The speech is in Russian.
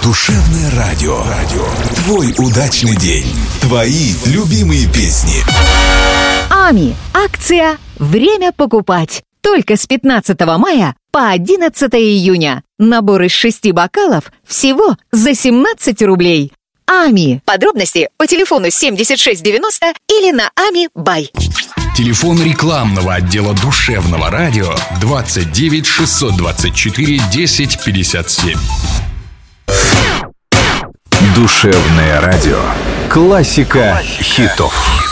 Душевное радио. Твой удачный день. Твои любимые песни. АМИ. Акция «Время покупать». Только с 15 мая по 11 июня. Набор из 6 бокалов всего за 17 рублей. АМИ. Подробности по телефону 7690 или на АМИ Бай. Телефон рекламного отдела Душевного радио 29 624 10 57. Душевное радио. Классика хитов.